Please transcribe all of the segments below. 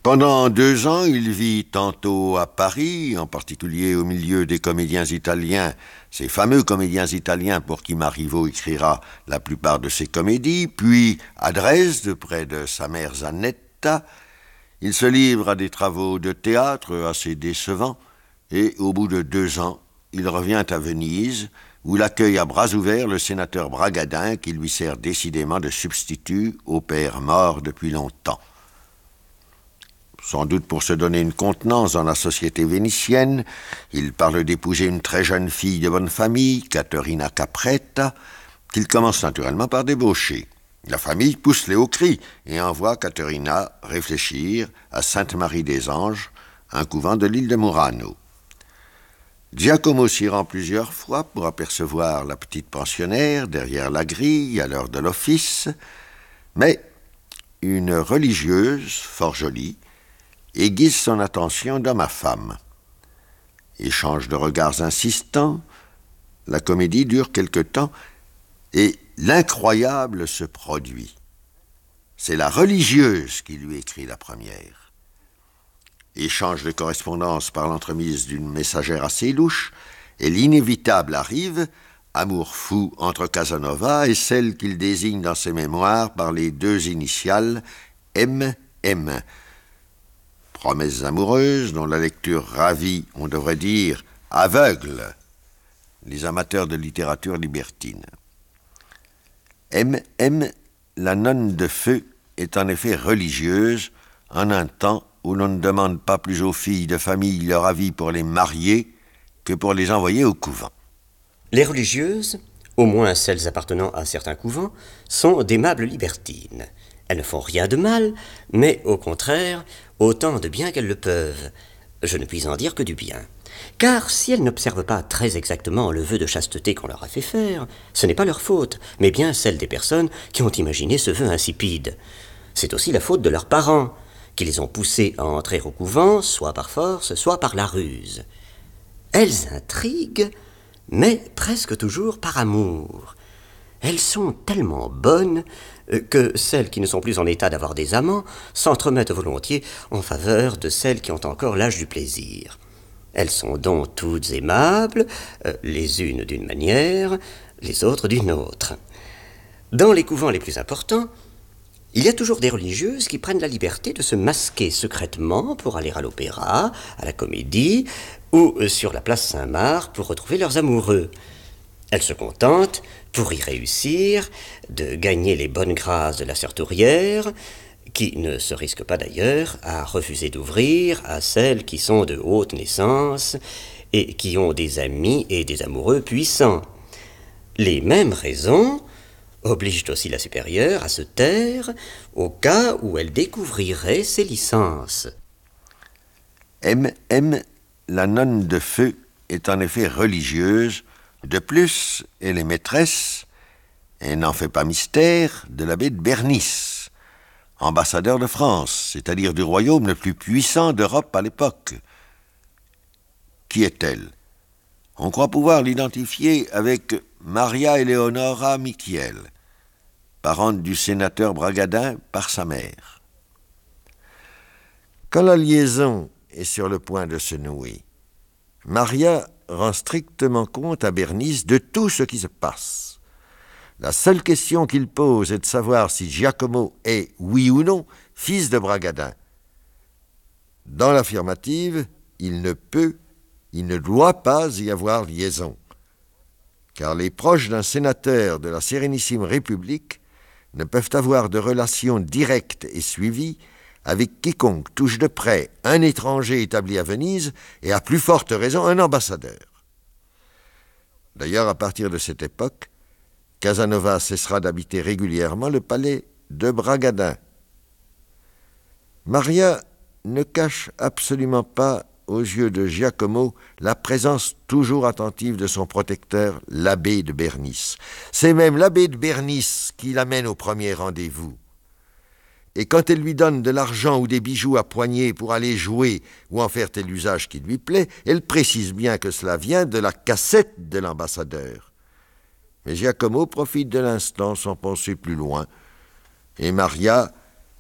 Pendant 2 ans, il vit tantôt à Paris, en particulier au milieu des comédiens italiens, ces fameux comédiens italiens pour qui Marivaux écrira la plupart de ses comédies, puis à Dresde, près de sa mère Zanetta. Il se livre à des travaux de théâtre assez décevants, et au bout de 2 ans, il revient à Venise, où l'accueille à bras ouverts le sénateur Bragadin, qui lui sert décidément de substitut au père mort depuis longtemps. Sans doute pour se donner une contenance dans la société vénitienne, il parle d'épouser une très jeune fille de bonne famille, Caterina Capretta, qu'il commence naturellement par débaucher. La famille pousse les hauts cris et envoie Caterina réfléchir à Sainte-Marie-des-Anges, un couvent de l'île de Murano. Giacomo s'y rend plusieurs fois pour apercevoir la petite pensionnaire derrière la grille à l'heure de l'office, mais une religieuse, fort jolie, aiguise son attention d'homme à femme. Échange de regards insistants, la comédie dure quelque temps et l'incroyable se produit. C'est la religieuse qui lui écrit la première. Échange de correspondance par l'entremise d'une messagère assez louche, et l'inévitable arrive, amour fou entre Casanova et celle qu'il désigne dans ses mémoires par les 2 initiales M.M. Promesses amoureuses dont la lecture ravit, on devrait dire, aveugle, les amateurs de littérature libertine. M.M., la nonne de feu, est en effet religieuse en un temps où l'on ne demande pas plus aux filles de famille leur avis pour les marier que pour les envoyer au couvent. Les religieuses, au moins celles appartenant à certains couvents, sont d'aimables libertines. Elles ne font rien de mal, mais au contraire, autant de bien qu'elles le peuvent. Je ne puis en dire que du bien. Car si elles n'observent pas très exactement le vœu de chasteté qu'on leur a fait faire, ce n'est pas leur faute, mais bien celle des personnes qui ont imaginé ce vœu insipide. C'est aussi la faute de leurs parents, qui les ont poussées à entrer au couvent, soit par force, soit par la ruse. Elles intriguent, mais presque toujours par amour. Elles sont tellement bonnes que celles qui ne sont plus en état d'avoir des amants s'entremettent volontiers en faveur de celles qui ont encore l'âge du plaisir. Elles sont donc toutes aimables, les unes d'une manière, les autres d'une autre. Dans les couvents les plus importants, il y a toujours des religieuses qui prennent la liberté de se masquer secrètement pour aller à l'opéra, à la comédie, ou sur la place Saint-Marc pour retrouver leurs amoureux. Elles se contentent, pour y réussir, de gagner les bonnes grâces de la sertourière, qui ne se risque pas d'ailleurs à refuser d'ouvrir à celles qui sont de haute naissance et qui ont des amis et des amoureux puissants. Les mêmes raisons obligent aussi la supérieure à se taire au cas où elle découvrirait ses licences. M.M., la nonne de feu, est en effet religieuse. De plus, elle est maîtresse, et n'en fait pas mystère, de l'abbé de Bernis, ambassadeur de France, c'est-à-dire du royaume le plus puissant d'Europe à l'époque. Qui est-elle? On croit pouvoir l'identifier avec Maria Eleonora Michiel, parente du sénateur Bragadin par sa mère. Quand la liaison est sur le point de se nouer, Maria rend strictement compte à Bernis de tout ce qui se passe. La seule question qu'il pose est de savoir si Giacomo est, oui ou non, fils de Bragadin. Dans l'affirmative, il ne doit pas y avoir liaison, car les proches d'un sénateur de la Sérénissime République ne peuvent avoir de relations directes et suivies avec quiconque touche de près un étranger établi à Venise et à plus forte raison un ambassadeur. D'ailleurs, à partir de cette époque, Casanova cessera d'habiter régulièrement le palais de Bragadin. Maria ne cache absolument pas aux yeux de Giacomo la présence toujours attentive de son protecteur, l'abbé de Bernis. C'est même l'abbé de Bernis qui l'amène au premier rendez-vous. Et quand elle lui donne de l'argent ou des bijoux à poignée pour aller jouer ou en faire tel usage qui lui plaît, elle précise bien que cela vient de la cassette de l'ambassadeur. Mais Giacomo profite de l'instant sans penser plus loin, et Maria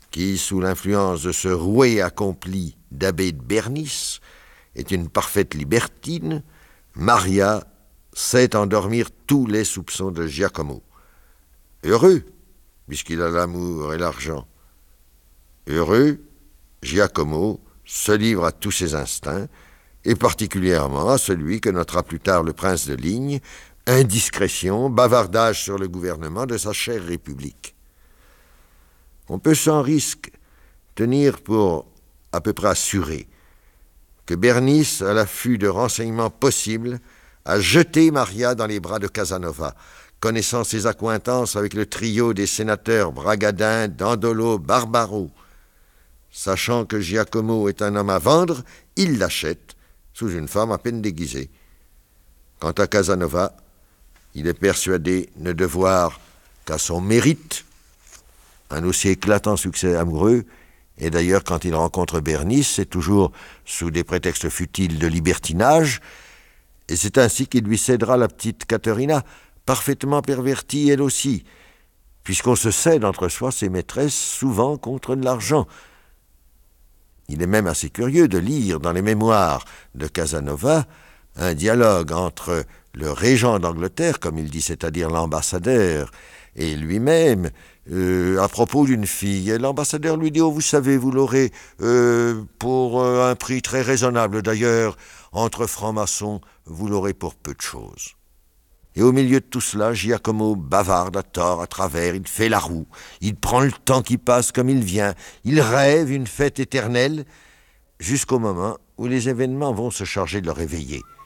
qui, sous l'influence de ce roué accompli d'abbé de Bernice, est une parfaite libertine, Maria sait endormir tous les soupçons de Giacomo. Heureux, puisqu'il a l'amour et l'argent. Heureux, Giacomo se livre à tous ses instincts, et particulièrement à celui que notera plus tard le prince de Ligne, indiscrétion, bavardage sur le gouvernement de sa chère République. On peut sans risque tenir pour à peu près assuré que Bernice, à l'affût de renseignements possibles, a jeté Maria dans les bras de Casanova, connaissant ses accointances avec le trio des sénateurs Bragadin, Dandolo, Barbaro. Sachant que Giacomo est un homme à vendre, il l'achète sous une forme à peine déguisée. Quant à Casanova, il est persuadé ne devoir qu'à son mérite un aussi éclatant succès amoureux, et d'ailleurs quand il rencontre Bernice, c'est toujours sous des prétextes futiles de libertinage, et c'est ainsi qu'il lui cédera la petite Caterina, parfaitement pervertie elle aussi, puisqu'on se cède entre soi ses maîtresses souvent contre de l'argent. Il est même assez curieux de lire dans les mémoires de Casanova un dialogue entre le régent d'Angleterre, comme il dit, c'est-à-dire l'ambassadeur, et lui-même, à propos d'une fille. Et l'ambassadeur lui dit « Oh, vous savez, vous l'aurez pour un prix très raisonnable. D'ailleurs, entre francs-maçons, vous l'aurez pour peu de choses. » Et au milieu de tout cela, Giacomo bavarde à tort, à travers, il fait la roue, il prend le temps qui passe comme il vient, il rêve une fête éternelle, jusqu'au moment où les événements vont se charger de le réveiller.